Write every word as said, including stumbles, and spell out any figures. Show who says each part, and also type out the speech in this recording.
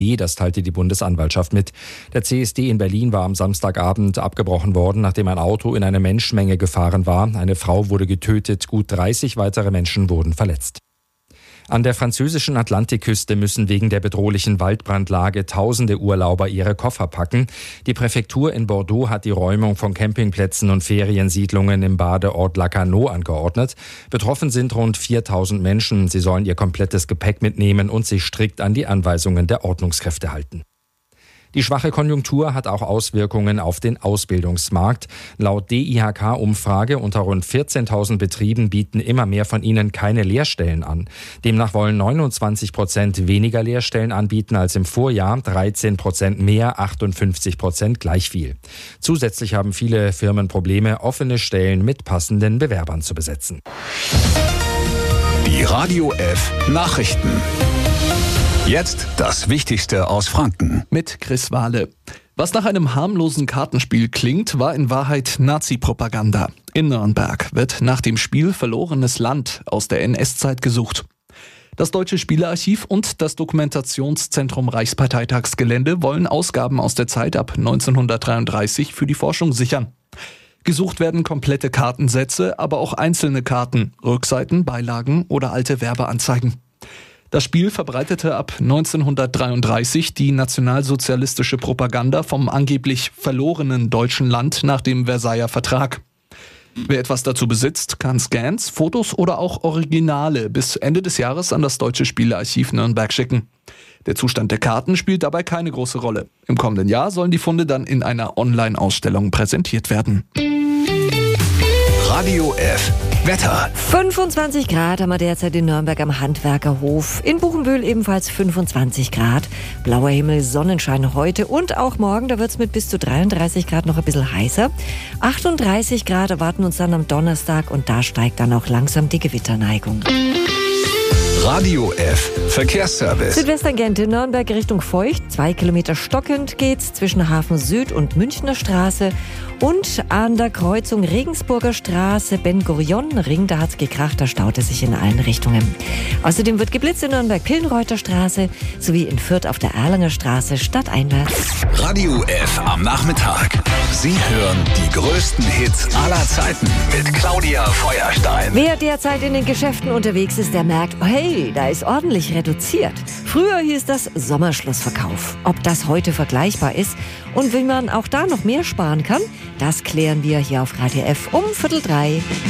Speaker 1: Das teilte die Bundesanwaltschaft mit. Der C S D in Berlin war am Samstagabend abgebrochen worden, nachdem ein Auto in eine Menschenmenge gefahren war. Eine Frau wurde getötet, gut dreißig weitere Menschen wurden verletzt. An der französischen Atlantikküste müssen wegen der bedrohlichen Waldbrandlage tausende Urlauber ihre Koffer packen. Die Präfektur in Bordeaux hat die Räumung von Campingplätzen und Feriensiedlungen im Badeort Lacanau angeordnet. Betroffen sind rund viertausend Menschen. Sie sollen ihr komplettes Gepäck mitnehmen und sich strikt an die Anweisungen der Ordnungskräfte halten. Die schwache Konjunktur hat auch Auswirkungen auf den Ausbildungsmarkt. Laut D I H K-Umfrage unter rund vierzehntausend Betrieben bieten immer mehr von ihnen keine Lehrstellen an. Demnach wollen neunundzwanzig Prozent weniger Lehrstellen anbieten als im Vorjahr, dreizehn Prozent mehr, achtundfünfzig Prozent gleich viel. Zusätzlich haben viele Firmen Probleme, offene Stellen mit passenden Bewerbern zu besetzen.
Speaker 2: Die Radio F Nachrichten. Jetzt das Wichtigste aus Franken.
Speaker 3: Mit Chris Wahle. Was nach einem harmlosen Kartenspiel klingt, war in Wahrheit Nazi-Propaganda. In Nürnberg wird nach dem Spiel Verlorenes Land aus der N S-Zeit gesucht. Das Deutsche Spielearchiv und das Dokumentationszentrum Reichsparteitagsgelände wollen Ausgaben aus der Zeit ab neunzehnhundertdreiunddreißig für die Forschung sichern. Gesucht werden komplette Kartensätze, aber auch einzelne Karten, Rückseiten, Beilagen oder alte Werbeanzeigen. Das Spiel verbreitete ab neunzehnhundertdreiunddreißig die nationalsozialistische Propaganda vom angeblich verlorenen deutschen Land nach dem Versailler Vertrag. Wer etwas dazu besitzt, kann Scans, Fotos oder auch Originale bis Ende des Jahres an das Deutsche Spielearchiv Nürnberg schicken. Der Zustand der Karten spielt dabei keine große Rolle. Im kommenden Jahr sollen die Funde dann in einer Online-Ausstellung präsentiert werden.
Speaker 2: Radio F Wetter.
Speaker 4: fünfundzwanzig Grad haben wir derzeit in Nürnberg am Handwerkerhof. In Buchenbühl ebenfalls fünfundzwanzig Grad. Blauer Himmel, Sonnenschein heute und auch morgen. Da wird es mit bis zu dreiunddreißig Grad noch ein bisschen heißer. achtunddreißig Grad erwarten uns dann am Donnerstag und da steigt dann auch langsam die Gewitterneigung.
Speaker 2: Radio F Verkehrsservice.
Speaker 4: Südwesttangente Nürnberg Richtung Feucht. Zwei Kilometer stockend geht's zwischen Hafen Süd und Münchner Straße. Und an der Kreuzung Regensburger Straße, Ben-Gurion-Ring, da hat's gekracht, da staut es sich in allen Richtungen. Außerdem wird geblitzt in Nürnberg-Pillenreuther Straße sowie in Fürth auf der Erlanger Straße stadteinwärts.
Speaker 2: Radio F am Nachmittag. Sie hören die größten Hits aller Zeiten mit Claudia Feuerstein.
Speaker 4: Wer derzeit in den Geschäften unterwegs ist, der merkt, hey, da ist ordentlich reduziert. Früher hieß das Sommerschlussverkauf. Ob das heute vergleichbar ist und wie man auch da noch mehr sparen kann, das klären wir hier auf Radio F um Viertel drei.